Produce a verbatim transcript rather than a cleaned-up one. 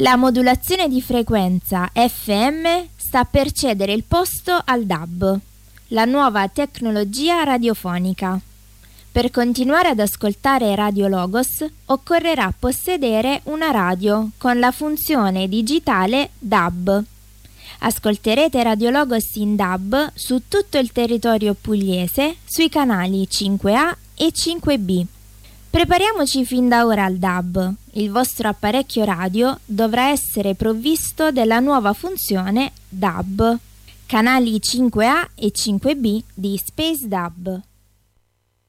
La modulazione di frequenza F M sta per cedere il posto al D A B, la nuova tecnologia radiofonica. Per continuare ad ascoltare Radio Logos occorrerà possedere una radio con la funzione digitale D A B. Ascolterete Radio Logos in D A B su tutto il territorio pugliese sui canali cinque A e cinque B. Prepariamoci fin da ora al D A B. Il vostro apparecchio radio dovrà essere provvisto della nuova funzione D A B. Canali cinque A e cinque B di Space D A B.